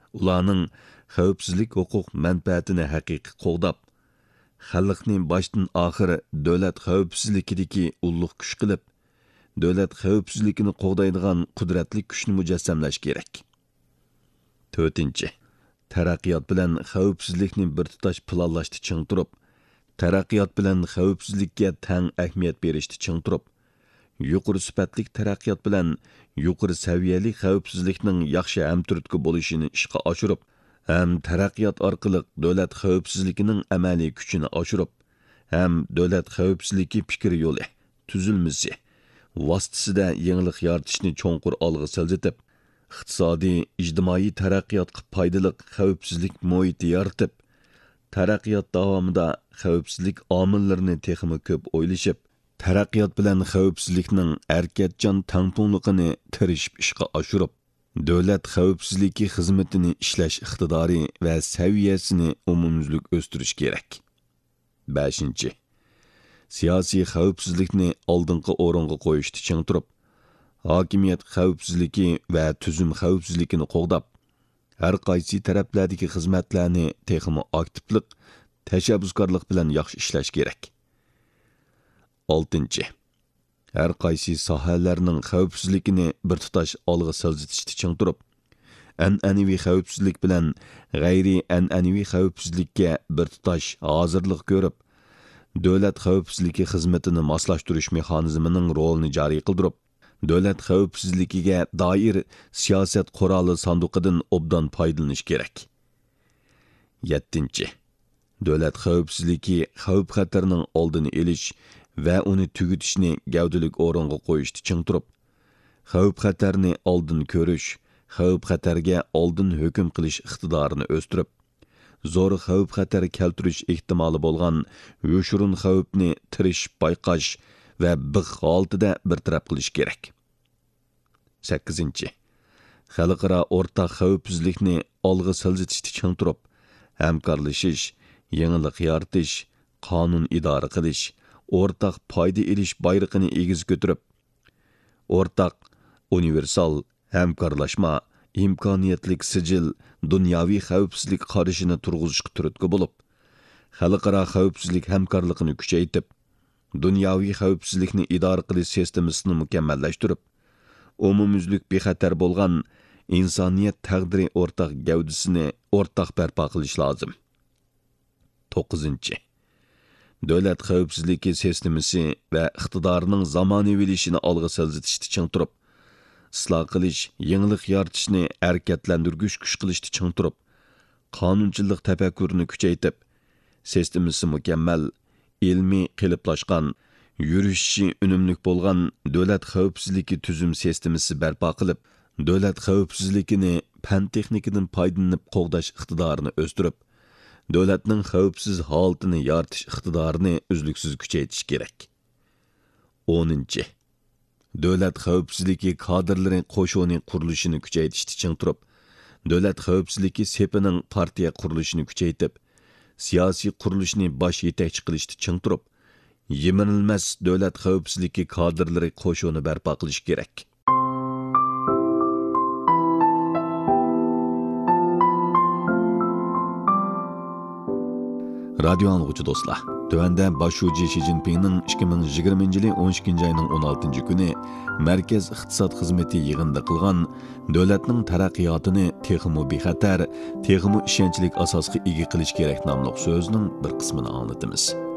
ularning xavfsizlik huquq manfaatini haqiqiy qo'g'dab, xalqni boshdan oxir davlat xavfsizligidagi ulug' kuch qilib, davlat xavfsizligini qo'g'daydigan qudratli kuchni mujassamlash kerak. 4. Taraqqiyot bilan xavfsizlikni bir tutash planlashda ching turib, taraqqiyot bilan xavfsizlikka tang ahamiyat berishda ching turib, yuqori sifatlik taraqqiyot bilan yuqori saviyali xavfsizlikning yaxshi hamturtki bo'lishini ishga oshirib, ham taraqqiyot orqali davlat xavfsizligining amaliy kuchini oshirib, ham davlat xavfsizligi fikr yo'li, tuzilmasi, vositasida yangilik yaratishni cho'nqur olg'a siljitib, iqtisodiy, ijtimoiy taraqqiyotga foydali xavfsizlik muhiti yaratib, taraqqiyot davomida xavfsizlik omillarini texmi ko'p o'ylashib, taraqqiyot bilan xavfsizlikning harakatchan tangpunligini tirishib ishga oshirib, davlat xavfsizligi xizmatini ishlash iqtidori va saviyasini umumyuzlik o'stirish kerak. 5. Siyosiy xavfsizlikni oldingi o'ringa qo'yishda ching turib, hokimiyat xavfsizligi va tuzum xavfsizligini qo'g'dab, har qaysi taraflardagi xizmatlarni texmi aktivlik, tashabbuskorlik bilan yaxshi ishlash kerak. 6. Har qaysi sohalarning xavfsizligini bir tutash olg'a siljitishda ching turib, an'anaviy xavfsizlik bilan g'ayri an'anaviy xavfsizlikka bir tutash hozirlik ko'rib, davlat xavfsizligi xizmatini moslashtirish mexanizmining rolini joriy qildirib, davlat xavfsizligiga doir siyosat quroli sanduqidan obdan foydalanish kerak. 7. Davlat xavfsizligi xavf-xatarning oldini olish va uni tugutishni gavdalik o'ringa qo'yishda ching turib, xavf-xatarni oldin ko'rish, xavf-xatarga oldin hukm qilish iqtidorini o'stirib, zo'r xavf-xatar keltirish ehtimoli bo'lgan yo'shurun xavfni tirish, bayqash va biq holatida bartaraf qilish kerak. 8. Xalqaro o'rtaq xavfsizlikni olg'a siljitishda ching turib, hamkorlashish, yangilik yaratish, qonun idora qilish, o'rtaq foyda elish bayrog'ini egiz ko'tarib, o'rtaq, universal, hamkorlashma, imkoniyatlik sijil, dunyoviy xavfsizlik qarashini turg'izishga turtki bo'lib, xalqaro xavfsizlik hamkorligini kuchaytirib, dunyoviy xavfsizlikni idora qilish sistemasini mukammallashtirib, umumyuzlik bexatar bo'lgan insoniyat taqdiri o'rtaq gavdasini o'rtaq barpo qilish lozim. 9. Davlat xavfsizligi sistemasi va iqtidorining zamonaviylashini olg'a siljitishda ching turib, isloh qilish, yangilik yaratishni harakatlantirgich kuch qilishda ching turib, qonunchilik tafakkurini kuchaytirib, sistemasi mukammal, ilmiy qiliplashgan, yurishi unumlik bo'lgan davlat xavfsizligi tuzum sistemasi barpo qilib, davlat xavfsizligini fan texnikadan foydalanib qo'g'dash iqtidorini o'stirib, davlatning xavfsiz holatini yaratish iqtidorini uzluksiz kuchaytirish kerak. 10. Davlat xavfsizligi kadrlari qo'shoni qurilishini kuchaytirishda ching turib, davlat xavfsizligi sepining partiya qurilishini kuchaytirib, siyosiy qurilishni bosh yetakchi qilishda ching turib, yemirilmas davlat xavfsizligi kadrlari qo'shoni barpo qilish kerak. Radio anlıqçı dostlar, tövəndə başçı Xi Jinping'nin 2020 yılı 12 ayının 16 günü Mərkəz İqtisad Xizməti yığında qılğan dövlətinin taraqqiyatını texmi bexatar, texmi işençilik asasqı ega qilish kerak nomli so'zning bir qismini anlatamiz.